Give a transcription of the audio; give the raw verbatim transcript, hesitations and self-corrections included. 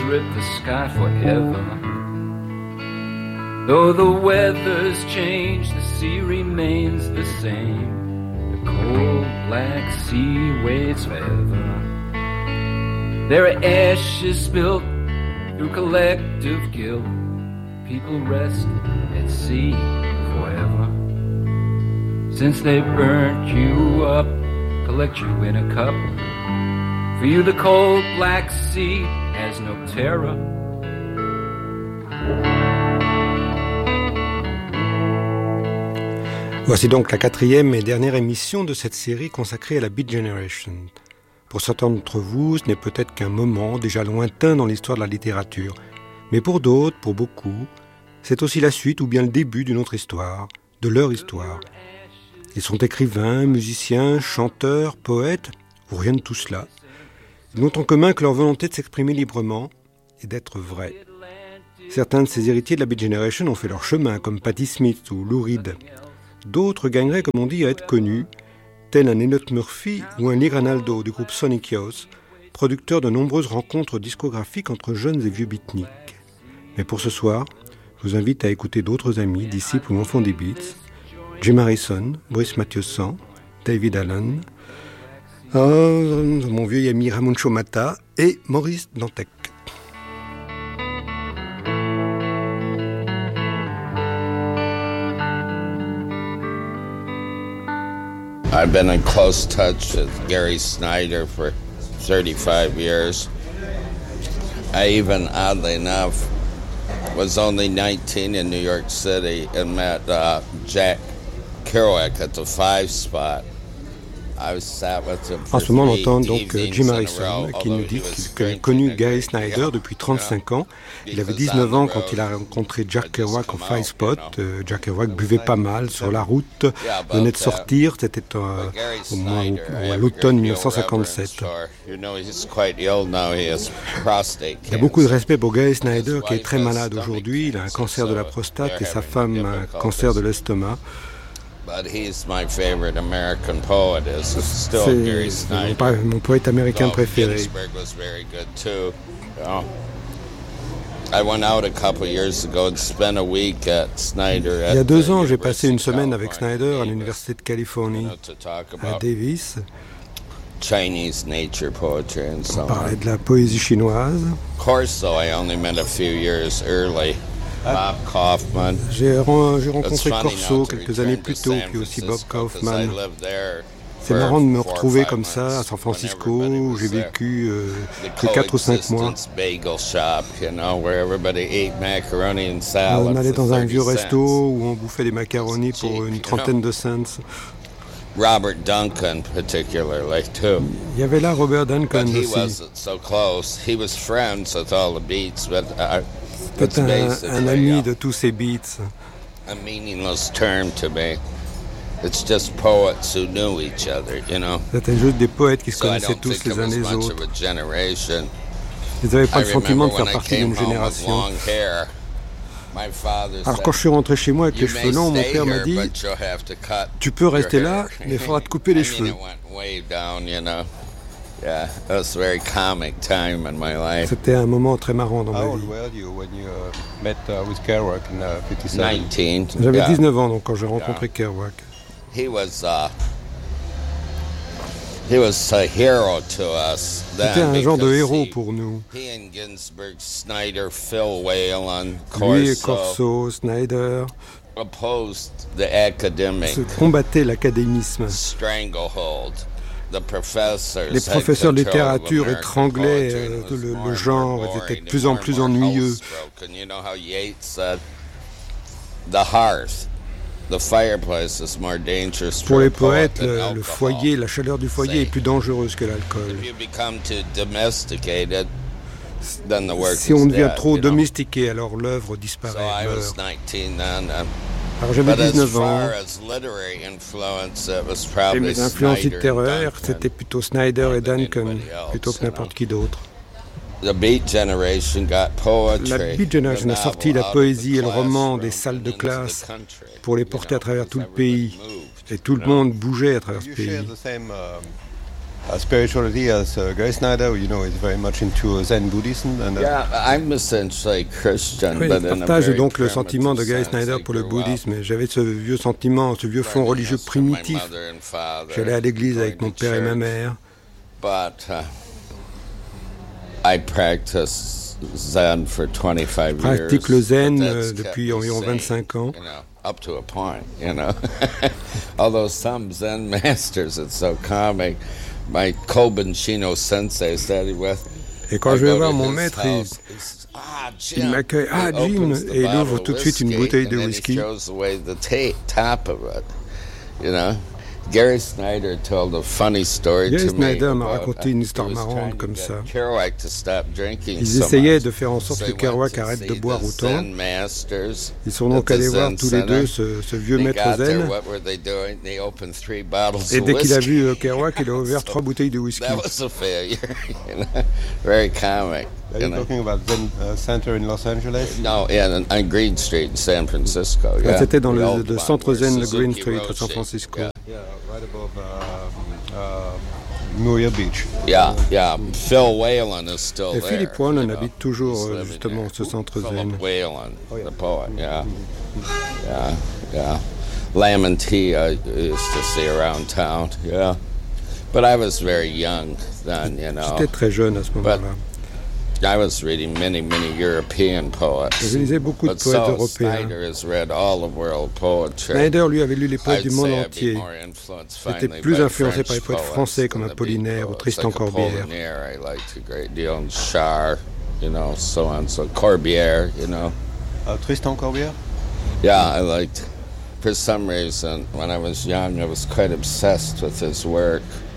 rip the sky forever. Though the weather's changed, the sea remains the same. The cold black sea waits forever. There are ashes spilled through collective guilt. People rest at sea forever. Since they burnt you up, collect you in a cup. For you the cold black sea has no terror. Voici donc la quatrième et dernière émission de cette série consacrée à la Beat Generation. Pour certains d'entre vous, ce n'est peut-être qu'un moment déjà lointain dans l'histoire de la littérature. Mais pour d'autres, pour beaucoup, c'est aussi la suite ou bien le début d'une autre histoire, de leur histoire. Ils sont écrivains, musiciens, chanteurs, poètes, ou rien de tout cela. Ils n'ont en commun que leur volonté de s'exprimer librement et d'être vrais. Certains de ces héritiers de la Beat Generation ont fait leur chemin, comme Patti Smith ou Lou Reed. D'autres gagneraient, comme on dit, à être connus, tel un Elliott Murphy ou un Lee Ranaldo du groupe Sonic Youth, producteur de nombreuses rencontres discographiques entre jeunes et vieux beatniks. Mais pour ce soir, je vous invite à écouter d'autres amis, disciples ou enfants des beats, Jim Harrison, Bruce Mathieusan, David Allen, oh, mon vieux ami Ramon Chomata et Maurice Dantec. I've been in close touch with Gary Snyder for thirty-five years. I even, oddly enough, was only nineteen in New York City and met uh, Jack Kerouac at the Five Spot. I was sat with him for En ce moment, on three entend donc evenings Jim in a Harrison row, qui nous although dit he was qu'il a drinking connu and Gary getting Snyder drunk, depuis you trente-cinq know, ans. Il avait because dix-neuf on ans the quand road, il a rencontré I Jack just Kerouac au come Five out, Spot. you know. Euh, Jack Kerouac buvait pas mal sur la route, Yeah, venait de about that. sortir, c'était euh, But Gary au mois Snyder, au- I à have a l'automne great deal of dix-neuf cent cinquante-sept. reverence for. You know, he's quite ill now. He has prostate Il y a beaucoup de cancer. respect pour Gary Snyder qui est His très wife has malade stomach aujourd'hui. Il a un cancer, cancer de la so prostate they're et sa having femme un difficulties. cancer de l'estomac. But he's my favorite American poet. Is still C'est Gary c'est mon, Snyder. pa- mon poète américain So préféré. Ginsberg was very good too. You know. I went out a couple years ago and spent a week at Snyder. Il y a at deux the ans, j'ai passé une University of semaine avec California, Snyder à Davis, l'Université de you Californie know, to talk à about Davis. Chinese nature poetry and so On parlait on. de la poésie chinoise. Corso, I only met a few years early. Bob Kaufman. J'ai, ren- j'ai It's rencontré funny Corso now to quelques années return plus to tôt, San puis aussi Bob Francisco, 'cause I Kaufman. lived there C'est for marrant de me four or retrouver five comme ça à months San when Francisco, everybody où was j'ai there. vécu euh, The que quatre ou cinq mois. coexistence bagel shop, you know, where everybody ate macaroni and On salad allait for dans un thirty vieux resto cents. où on bouffait des macaronis pour cheap, une you trentaine know. de cents. Robert Duncan, particularly, too. Il y avait là Robert Duncan But he aussi. wasn't so close. He was friends with all the beats, but uh, Peut-être it's un, un basically ami a, de tous ces beats. a meaningless term to me. It's just poets who knew each other, you know. C'était juste des poètes qui se So I connaissaient don't tous think les it uns was les much autres. of a generation. Ils n'avaient pas I le sentiment de remember faire when I partie came d'une home with génération. long hair, my father Alors said, quand je suis rentré chez moi avec les "You cheveux may longs, mon stay père m'a here, dit but you'll have to cut « Tu peux your rester hair." là, mais il faudra te couper les I cheveux. mean, it went way down, you know. Yeah, that was a very comic time in my » life. C'était un moment très marrant dans ma How old vie. were you when you uh, met uh, with Kerouac in uh, fifty-seven? nineteen. J'avais yeah. dix-neuf ans donc quand j'ai rencontré Kerouac. He was uh, he was a hero to us then. C'était un genre de because héros he- pour nous. He and Ginsberg, Snyder, Phil Whalen, Lui et Corso Corso, Snyder, opposed the academic se combattaient l'académisme. stranglehold. The professors Les had professeurs de control of littérature American étranglaient poetry, and euh, it was le, more le and genre, more était de boring plus en and plus more and more ennuyeux. heartbroken. You know how Yeats said, the hearth, the fireplace is more dangerous Pour for a les poet poètes, than le, le alcohol. foyer, la chaleur du foyer est plus dangereuse que l'alcool. If you become too domesticated, then the work Si is on devient dead, trop you know? domestiqué, alors l'œuvre So disparaît, I was meurt. nineteen then. uh, Alors j'avais But as dix-neuf ans, far as literary influence, it was et probably mes influences Snyder and littéraires, Duncan. c'était plutôt Snyder et than Duncan, anybody else, plutôt que you n'importe know. qui d'autre. The Beat Generation got poetry. La Beat Generation a the sorti novel la out of poésie the et le roman classroom des salles de and into the classe country, pour les you porter à know, travers tout le because everybody pays. moved. Et tout le monde bougeait à travers ce You share pays. the same um, uh, spirituality as uh, Gary Snyder, you know, is very much into Zen Buddhism. And, uh, yeah, I'm essentially Christian, Oui, but je in a partage very donc le sentiment de primitive Gary sense. Snyder I pour le grew up bouddhisme. Et j'avais ce vieux sentiment, ce vieux fond religieux learning from my primitif. mother and father, J'allais à l'église going avec mon to père et ma church, mère. But uh, I practice Zen for twenty-five Je years. pratique le zen but euh, that's kept depuis me environ sane, vingt-cinq ans. you know, up to a point, you know. Although some Zen masters, it's so comic. My Kobun Shino sensei studied with. Et quand I je vais go voir to mon his maître, il, house, he says, ah, il Jim. m'accueille. Ah, He Jim! opens the Et il bottle ouvre of tout de suite une whiskey, bouteille de and then whisky. He throws away the ta- top of it, you know. Gary Snyder told a funny story Gary to me Snyder m'a about, raconté une uh, histoire he was marrante trying to comme get ça. Kerouac to stop drinking Ils so essayaient much. de faire en sorte So que they went Kerouac to arrête see de boire the autant. Zen masters Ils sont donc at the allés voir Zen tous les Center. deux ce, ce vieux They maître got there, zen. what were they doing? They opened three bottles Et of dès qu'il a whiskey. vu euh, Kerouac, il a ouvert So trois bouteilles de whisky. That was a failure, you know? Very comic. Are you you know? talking about Zen uh, Center in Los Angeles? No, yeah, on, on Green Street in San Francisco. Ah, Yeah. C'était dans The le, old le one centre where zen de Suzuki Green Street à Roshi. San Francisco. Yeah. Yeah, right above uh, uh, Muir Beach. Yeah, yeah. Phil Whalen is still Et there. Philip Whalen you know. habite toujours He's euh, living justement there. ce centre zen. Philip Whalen, the poet. Yeah, yeah, yeah. Lamenti I used to see around town. Yeah, but I was very young then, you know. J'étais très jeune à ce moment-là. I was reading many, many European poets. Je lisais beaucoup de But poètes so européens. Snyder has read all the world poetry. Snyder, lui, avait lu les poètes I'd du monde say I'd be entier. more influenced Il était finally plus by influencé French par les poètes poets français comme than the Apollinaire ou Beat Tristan poets. Like Corbière. Apollinaire, I liked a great deal, and Char, you know, so on. So Corbière, you know. Uh, Tristan Corbière? Yeah, I liked. For some reason, when I was young, I was quite obsessed with his work.